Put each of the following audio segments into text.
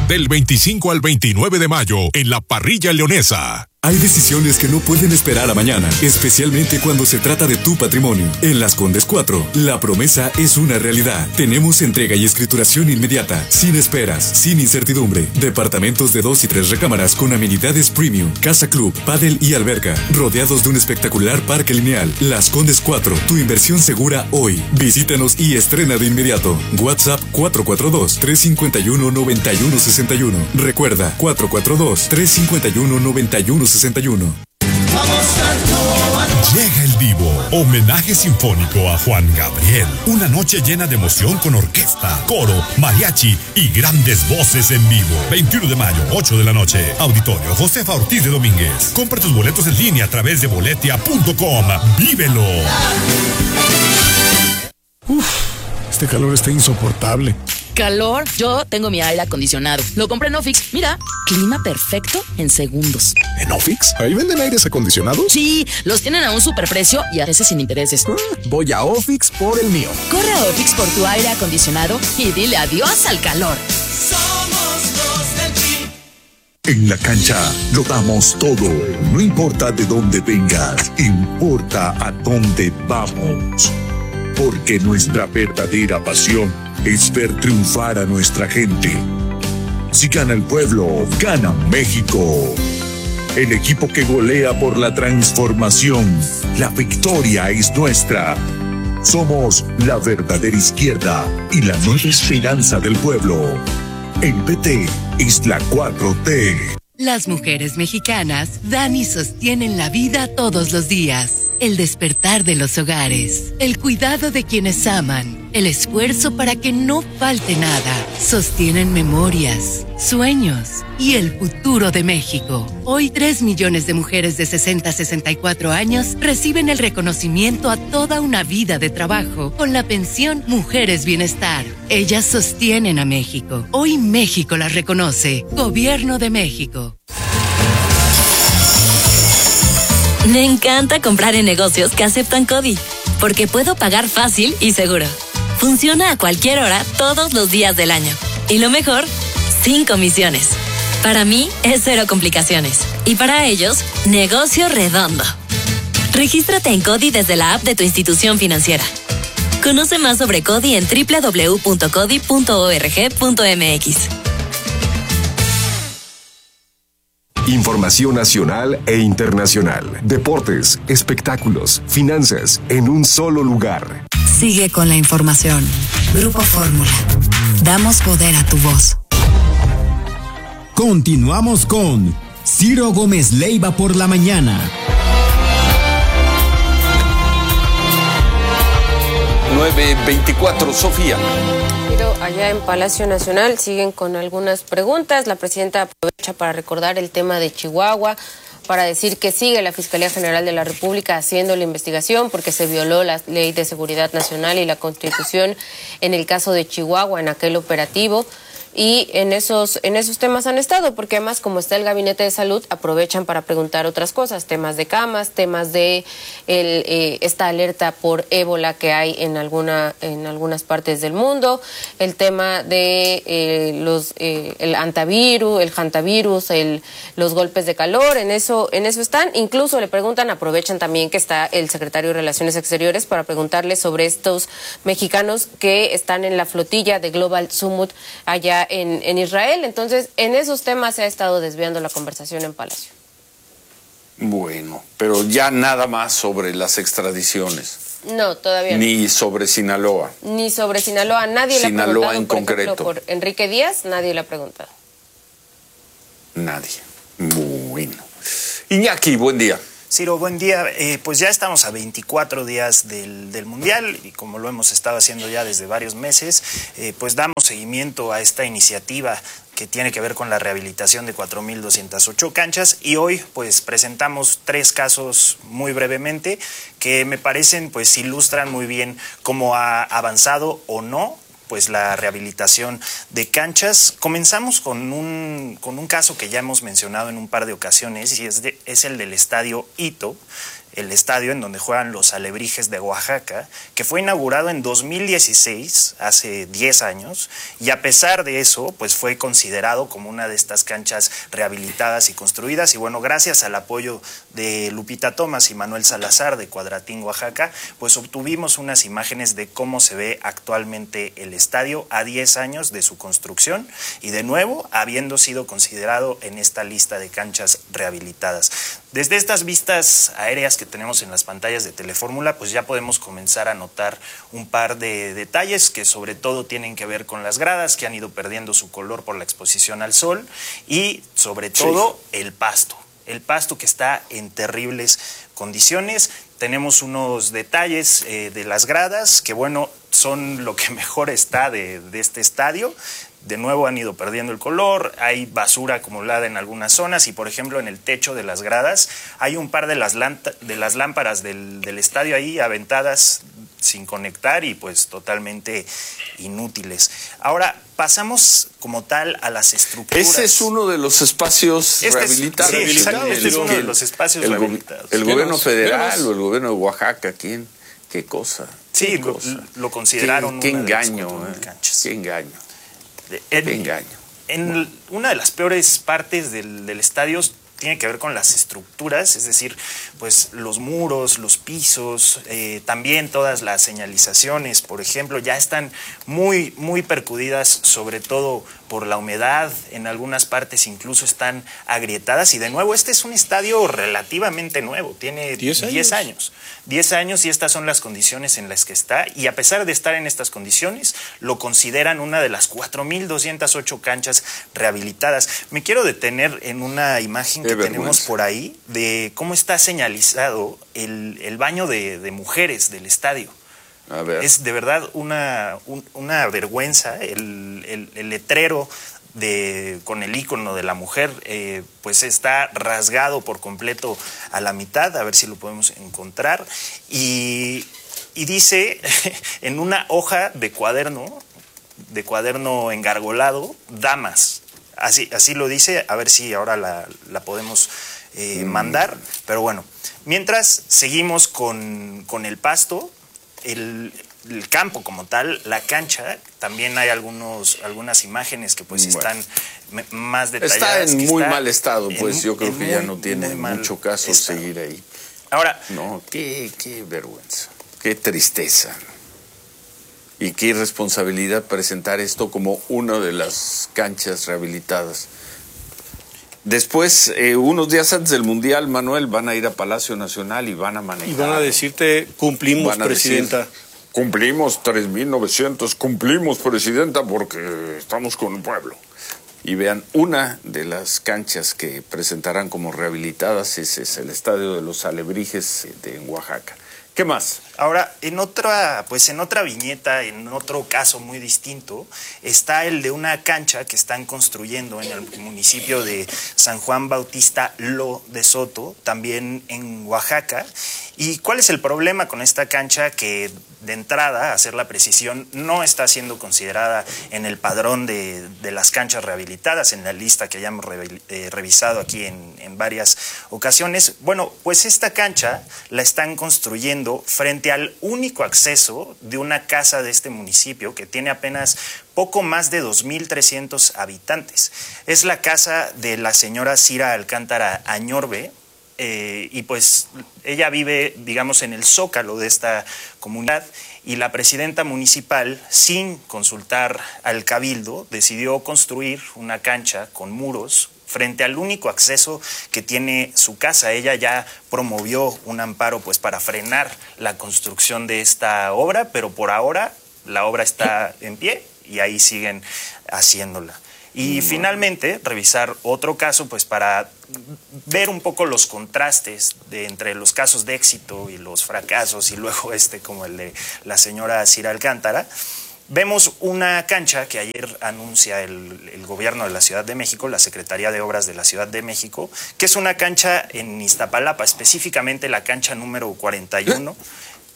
del 25 al 29 de mayo en la Parrilla Leonesa. Hay decisiones que no pueden esperar a mañana, especialmente cuando se trata de tu patrimonio. En Las Condes 4, la promesa es una realidad. Tenemos entrega y escrituración inmediata, sin esperas, sin incertidumbre. Departamentos de 2 y 3 recámaras con amenidades premium, casa club, pádel y alberca, rodeados de un espectacular parque lineal. Las Condes 4, tu inversión segura hoy. Visítanos y estrena de inmediato. WhatsApp 442-351-9161. Recuerda, 442-351-9161. Llega el Divo, homenaje sinfónico a Juan Gabriel. Una noche llena de emoción con orquesta, coro, mariachi y grandes voces en vivo. 21 de mayo, 8 de la noche. Auditorio Josefa Ortiz de Domínguez. Compra tus boletos en línea a través de boletia.com. ¡Vívelo! Este calor está insoportable. ¿Calor? Yo tengo mi aire acondicionado. Lo compré en Ofix. Mira, clima perfecto en segundos. ¿En Ofix? ¿Ahí venden aires acondicionados? Sí, los tienen a un superprecio y a veces sin intereses. Voy a Ofix por el mío. Corre a Ofix por tu aire acondicionado y dile adiós al calor. Somos los del Tri. En la cancha lo damos todo. No importa de dónde vengas, importa a dónde vamos. Porque nuestra verdadera pasión es ver triunfar a nuestra gente. Si gana el pueblo, gana México. El equipo que golea por la transformación. La victoria es nuestra. Somos la verdadera izquierda y la nueva esperanza del pueblo. El PT es la 4T. Las mujeres mexicanas dan y sostienen la vida todos los días. El despertar de los hogares, el cuidado de quienes aman, el esfuerzo para que no falte nada. Sostienen memorias, sueños y el futuro de México. Hoy 3 millones de mujeres de 60 a 64 años reciben el reconocimiento a toda una vida de trabajo con la pensión Mujeres Bienestar. Ellas sostienen a México. Hoy México las reconoce. Gobierno de México. Me encanta comprar en negocios que aceptan CODI, porque puedo pagar fácil y seguro. Funciona a cualquier hora, todos los días del año. Y lo mejor, sin comisiones. Para mí, es 0 complicaciones. Y para ellos, negocio redondo. Regístrate en CODI desde la app de tu institución financiera. Conoce más sobre CODI en www.codi.org.mx. Información nacional e internacional, deportes, espectáculos, finanzas, en un solo lugar. Sigue con la información. Grupo Fórmula. Damos poder a tu voz. Continuamos con Ciro Gómez Leiva por la mañana. 9:24, Sofía. Pero allá en Palacio Nacional siguen con algunas preguntas. La presidenta aprovecha para recordar el tema de Chihuahua, para decir que sigue la Fiscalía General de la República haciendo la investigación porque se violó la Ley de Seguridad Nacional y la Constitución en el caso de Chihuahua, en aquel operativo. Y en esos temas han estado, porque además, como está el Gabinete de Salud, aprovechan para preguntar otras cosas, temas de camas, temas de esta alerta por ébola que hay en algunas partes del mundo, el tema de el hantavirus, los golpes de calor, en eso están. Incluso le preguntan, aprovechan también que está el secretario de Relaciones Exteriores para preguntarle sobre estos mexicanos que están en la flotilla de Global Summit allá en Israel. Entonces, en esos temas se ha estado desviando la conversación en Palacio. Bueno, pero ya nada más sobre las extradiciones. No, todavía no. Ni sobre Sinaloa. Ni sobre Sinaloa. Nadie le ha preguntado, Sinaloa en por concreto. ejemplo, por Enrique Díaz, nadie le ha preguntado. Nadie. Bueno. Iñaki, buen día. Ciro, buen día. Pues ya estamos a 24 días del Mundial y como lo hemos estado haciendo ya desde varios meses, pues damos seguimiento a esta iniciativa que tiene que ver con la rehabilitación de 4,208 canchas y hoy pues presentamos 3 casos muy brevemente que me parecen pues ilustran muy bien cómo ha avanzado o no pues la rehabilitación de canchas. Comenzamos con un caso que ya hemos mencionado en un par de ocasiones y es el del Estadio Ito. el estadio en donde juegan los Alebrijes de Oaxaca, que fue inaugurado en 2016, hace 10 años, y a pesar de eso, pues fue considerado como una de estas canchas rehabilitadas y construidas, y bueno, gracias al apoyo de Lupita Thomas y Manuel Salazar de Cuadratín, Oaxaca, pues obtuvimos unas imágenes de cómo se ve actualmente el estadio a 10 años de su construcción, y de nuevo, habiendo sido considerado en esta lista de canchas rehabilitadas. Desde estas vistas aéreas que tenemos en las pantallas de Telefórmula, pues ya podemos comenzar a notar un par de detalles que sobre todo tienen que ver con las gradas, que han ido perdiendo su color por la exposición al sol, y sobre todo el pasto que está en terribles condiciones. Tenemos unos detalles de las gradas que, bueno, son lo que mejor está de este estadio. De nuevo han ido perdiendo el color, hay basura acumulada en algunas zonas y, por ejemplo, en el techo de las gradas hay un par de las lámparas del estadio ahí aventadas sin conectar y pues totalmente inútiles. Ahora, pasamos como tal a las estructuras. Ese es uno de los espacios rehabilitados. Sí, exacto, este es uno de los espacios rehabilitados. El gobierno federal o el gobierno de Oaxaca, ¿quién? ¿Qué cosa? Sí, lo consideraron qué una engaño, de las canchas. Qué engaño. En una de las peores partes del estadio tiene que ver con las estructuras, es decir, pues los muros, los pisos, también todas las señalizaciones, por ejemplo, ya están muy, muy percudidas, sobre todo por la humedad, en algunas partes incluso están agrietadas, y de nuevo, este es un estadio relativamente nuevo, tiene 10 años. 10 años y estas son las condiciones en las que está, y a pesar de estar en estas condiciones, lo consideran una de las 4.208 canchas rehabilitadas. Me quiero detener en una imagen que tenemos por ahí de cómo está señalizado el baño de mujeres del estadio. A ver. Es de verdad una vergüenza el letrero con el icono de la mujer, pues está rasgado por completo a la mitad, a ver si lo podemos encontrar, y dice en una hoja de cuaderno engargolado, damas. Así lo dice, a ver si ahora la podemos mandar, pero bueno, mientras seguimos con el pasto, el campo como tal, la cancha, también hay algunas imágenes que pues están más detalladas. Está en muy mal estado, pues yo creo que ya no tiene mucho caso seguir ahí. Ahora, no, qué vergüenza, qué tristeza y qué irresponsabilidad presentar esto como una de las canchas rehabilitadas. Después, unos días antes del Mundial, Manuel, van a ir a Palacio Nacional y van a manejar. Y van a decirte, cumplimos, presidenta. Cumplimos 3.900, cumplimos, presidenta, porque estamos con el pueblo. Y vean, una de las canchas que presentarán como rehabilitadas es el Estadio de los Alebrijes de Oaxaca. ¿Qué más? Ahora, en otra viñeta, en otro caso muy distinto, está el de una cancha que están construyendo en el municipio de San Juan Bautista Lo de Soto, también en Oaxaca. ¿Y cuál es el problema con esta cancha? Que de entrada, a hacer la precisión, no está siendo considerada en el padrón de las canchas rehabilitadas, en la lista que hayamos revisado aquí en varias ocasiones. Bueno, pues esta cancha la están construyendo frente al único acceso de una casa de este municipio que tiene apenas poco más de 2.300 habitantes. Es la casa de la señora Cira Alcántara Añorbe, y pues ella vive, digamos, en el zócalo de esta comunidad, y la presidenta municipal, sin consultar al cabildo, decidió construir una cancha con muros frente al único acceso que tiene su casa. Ella ya promovió un amparo pues para frenar la construcción de esta obra, pero por ahora la obra está en pie y ahí siguen haciéndola. Y finalmente, revisar otro caso pues para ver un poco los contrastes entre los casos de éxito y los fracasos, y luego como el de la señora Cira Alcántara. Vemos una cancha que ayer anuncia el gobierno de la Ciudad de México, la Secretaría de Obras de la Ciudad de México, que es una cancha en Iztapalapa, específicamente la cancha número 41,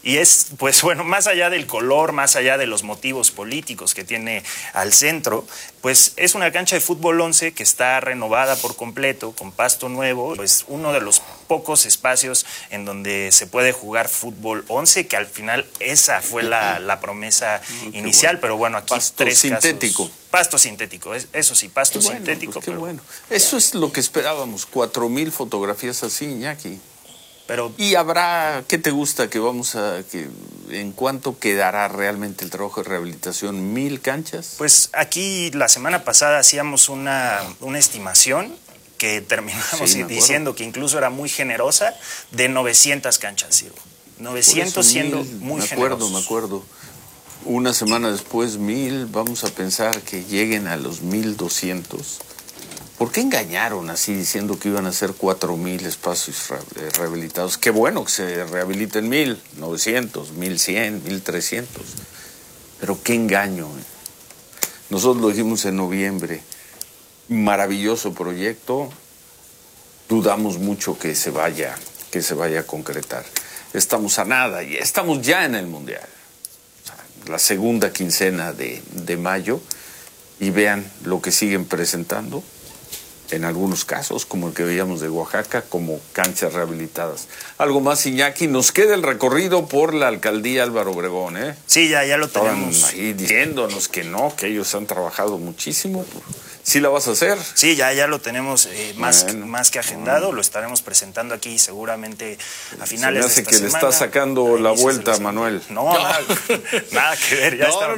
Y es, pues bueno, más allá del color, más allá de los motivos políticos que tiene al centro, pues es una cancha de fútbol 11 que está renovada por completo, con pasto nuevo, pues uno de los pocos espacios en donde se puede jugar fútbol 11, que al final esa fue la promesa inicial, pero bueno, aquí pasto sintético. Pasto sintético, eso sí, pasto sintético. Pues qué bueno. Eso es lo que esperábamos, 4,000 fotografías así, Iñaki. Y habrá, ¿qué te gusta que en cuánto quedará realmente el trabajo de rehabilitación? ¿1,000 canchas? Pues aquí la semana pasada hacíamos una estimación que terminamos diciendo que incluso era muy generosa, de 900 canchas, Ciro. 900 siendo muy generosos. Me acuerdo. Una semana después, 1,000, vamos a pensar que lleguen a los 1,200. ¿Por qué engañaron así diciendo que iban a ser 4,000 espacios rehabilitados? Qué bueno que se rehabiliten 1,000, 900, 1,100, 1,300. Pero qué engaño. Nosotros lo dijimos en noviembre. Maravilloso proyecto. Dudamos mucho que se vaya a concretar. Estamos a nada y estamos ya en el Mundial. O sea, la segunda quincena de mayo, y vean lo que siguen presentando. En algunos casos, como el que veíamos de Oaxaca, como canchas rehabilitadas. Algo más, Iñaki, nos queda el recorrido por la alcaldía Álvaro Obregón, ¿eh? Sí, ya lo tenemos. Estaban ahí diciéndonos que no, que ellos han trabajado muchísimo. ¿Sí la vas a hacer? Sí, ya lo tenemos más que agendado, lo estaremos presentando aquí seguramente a finales de esta semana. Se me hace que le está sacando la vuelta a Manuel. No, nada que ver,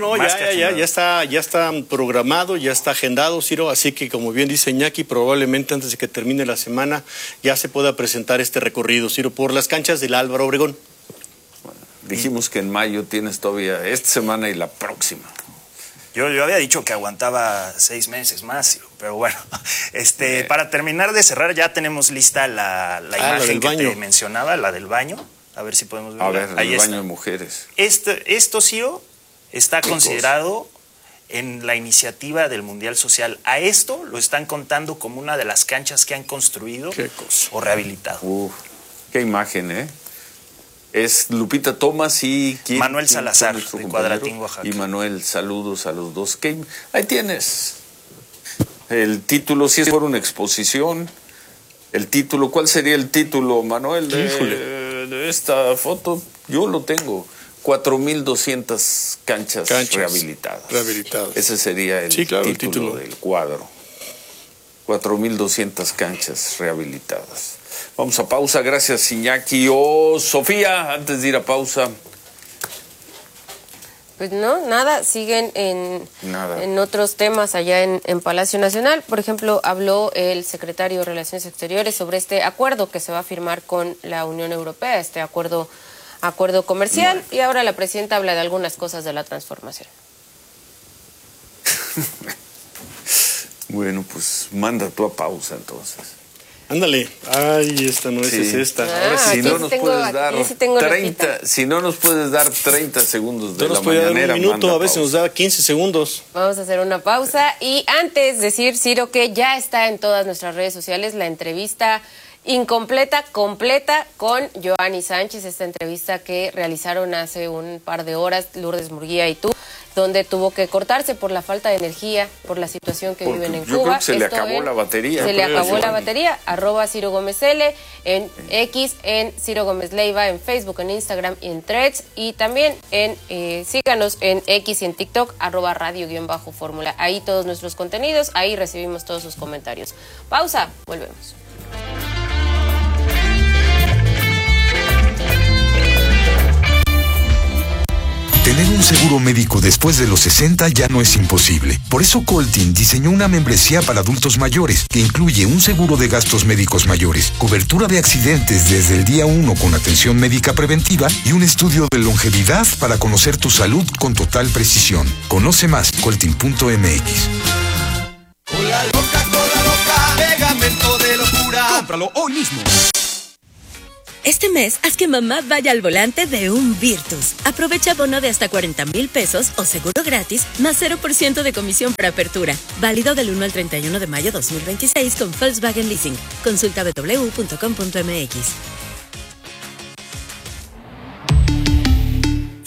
ya está programado, ya está agendado, Ciro, así que como bien dice Iñaki, probablemente antes de que termine la semana ya se pueda presentar este recorrido, Ciro, por las canchas del Álvaro Obregón. Bueno, dijimos que en mayo tienes todavía esta semana y la próxima. Yo había dicho que aguantaba 6 meses más, pero bueno, para terminar de cerrar ya tenemos lista la imagen que te mencionaba, la del baño. A ver si podemos verla. A ver, el baño de mujeres. Esto, Ciro, está considerado en la iniciativa del Mundial Social. A esto lo están contando como una de las canchas que han construido o rehabilitado. Qué imagen, ¿eh? Es Lupita Thomas y Manuel Salazar, de Cuadratín, Oaxaca. Y Manuel, saludos a los dos. Ahí tienes el título, si es por una exposición. El título, ¿cuál sería el título, Manuel, de esta foto? Yo lo tengo. 4,200 canchas rehabilitadas. Ese sería el título del cuadro. 4,200 canchas rehabilitadas. Vamos a pausa, gracias Iñaki. Sofía, antes de ir a pausa. Pues no, nada, siguen en otros temas allá en Palacio Nacional. Por ejemplo, habló el secretario de Relaciones Exteriores sobre este acuerdo que se va a firmar con la Unión Europea, este acuerdo comercial, y ahora la presidenta habla de algunas cosas de la transformación. Bueno, pues manda tú a pausa entonces. Ándale. Ay, esta no es esta. Ahora si no nos puedes dar 30, si no nos puedes dar 30 segundos de la mañanera, un minuto, a veces nos da 15 segundos. Vamos a hacer una pausa y antes decir, Ciro, que ya está en todas nuestras redes sociales la entrevista incompleta, completa con Joanny Sánchez, esta entrevista que realizaron hace un par de horas Lourdes Murguía y tú, donde tuvo que cortarse por la falta de energía, por la situación que viven en Cuba. Yo creo que se le acabó la batería. Se le acabó la batería, @Ciro Gómez L, en X, en Ciro Gómez Leiva, en Facebook, en Instagram y en Threads, y también síganos en X y en TikTok, @radio_fórmula. Ahí todos nuestros contenidos, ahí recibimos todos sus comentarios. Pausa, volvemos. Tener un seguro médico después de los 60 ya no es imposible. Por eso Coltin diseñó una membresía para adultos mayores que incluye un seguro de gastos médicos mayores, cobertura de accidentes desde el día 1 con atención médica preventiva y un estudio de longevidad para conocer tu salud con total precisión. Conoce más, coltin.mx. Cola loca, pegamento de locura. Cómpralo hoy mismo. Este mes, haz que mamá vaya al volante de un Virtus. Aprovecha bono de hasta 40,000 pesos o seguro gratis, más 0% de comisión por apertura. Válido del 1 al 31 de mayo 2026 con Volkswagen Leasing. Consulta www.com.mx.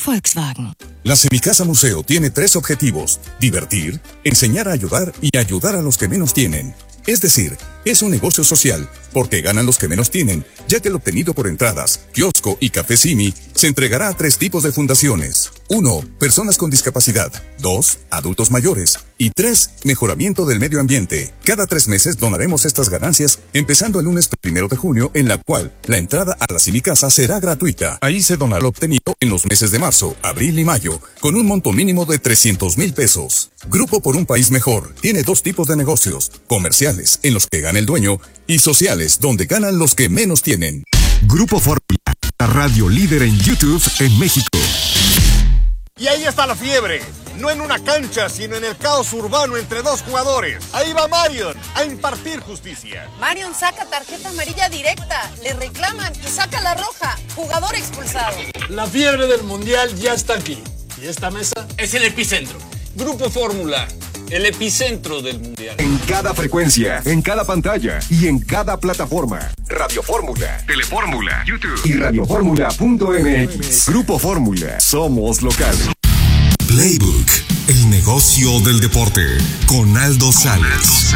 Volkswagen. La Semicasa Museo tiene 3 objetivos: divertir, enseñar a ayudar y ayudar a los que menos tienen. Es decir, es un negocio social, porque ganan los que menos tienen, ya que el obtenido por entradas, kiosco y café Simi se entregará a 3 tipos de fundaciones. 1. Personas con discapacidad. 2. Adultos mayores. Y 3. Mejoramiento del medio ambiente. Cada 3 meses donaremos estas ganancias, empezando el lunes 1 de junio, en la cual la entrada a la Semicasa será gratuita. Ahí se donará lo obtenido en los meses de marzo, abril y mayo, con un monto mínimo de 300,000 pesos. Grupo por un País Mejor tiene 2 tipos de negocios: comerciales, en los que gana el dueño, y sociales, donde ganan los que menos tienen. Grupo Fórmula, la radio líder en YouTube en México. Y ahí está la fiebre. No en una cancha, sino en el caos urbano entre 2 jugadores. Ahí va Marion a impartir justicia. Marion saca tarjeta amarilla directa, le reclaman y saca la roja. Jugador expulsado. La fiebre del mundial ya está aquí. Y esta mesa es el epicentro. Grupo Fórmula, el epicentro del mundial. En cada frecuencia, en cada pantalla y en cada plataforma. Radio Fórmula, Telefórmula, YouTube y radioformula.mx. Grupo Fórmula, somos locales. Playbook, el negocio del deporte, con Aldo Sales.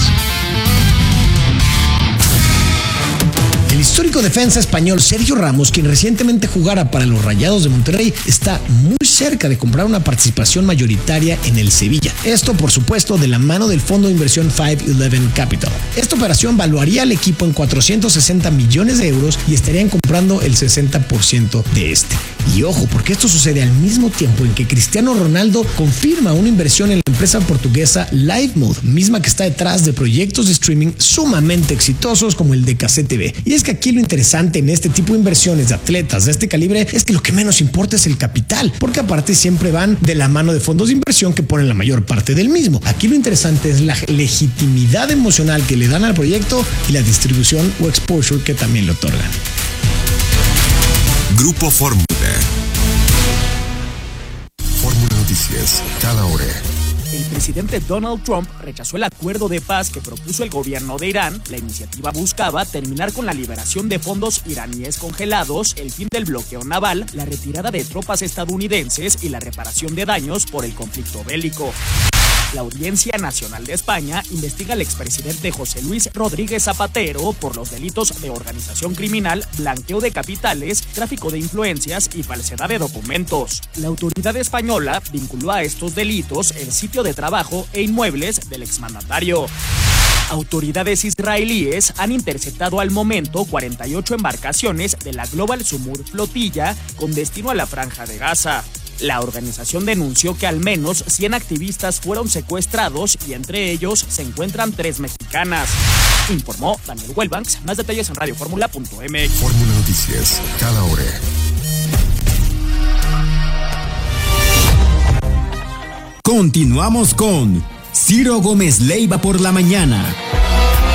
El histórico defensa español Sergio Ramos, quien recientemente jugara para los Rayados de Monterrey, está muy cerca de comprar una participación mayoritaria en el Sevilla. Esto, por supuesto, de la mano del fondo de inversión 511 Capital. Esta operación valuaría al equipo en 460 millones de euros y estarían comprando el 60% de este. Y ojo, porque esto sucede al mismo tiempo en que Cristiano Ronaldo confirma una inversión en la empresa portuguesa LiveMode, misma que está detrás de proyectos de streaming sumamente exitosos como el de KCTV. Y es que aquí lo interesante en este tipo de inversiones de atletas de este calibre es que lo que menos importa es el capital, porque aparte siempre van de la mano de fondos de inversión que ponen la mayor parte del mismo. Aquí lo interesante es la legitimidad emocional que le dan al proyecto y la distribución o exposure que también le otorgan. Grupo Fórmula. Fórmula Noticias, cada hora. El presidente Donald Trump rechazó el acuerdo de paz que propuso el gobierno de Irán. La iniciativa buscaba terminar con la liberación de fondos iraníes congelados, el fin del bloqueo naval, la retirada de tropas estadounidenses y la reparación de daños por el conflicto bélico. La Audiencia Nacional de España investiga al expresidente José Luis Rodríguez Zapatero por los delitos de organización criminal, blanqueo de capitales, tráfico de influencias y falsedad de documentos. La autoridad española vinculó a estos delitos el sitio de trabajo e inmuebles del exmandatario. Autoridades israelíes han interceptado al momento 48 embarcaciones de la Global Sumur Flotilla con destino a la Franja de Gaza. La organización denunció que al menos 100 activistas fueron secuestrados y entre ellos se encuentran 3 mexicanas. Informó Daniel Welbanks. Más detalles en radioformula.mx. Fórmula Noticias, cada hora. Continuamos con Ciro Gómez Leiva por la mañana.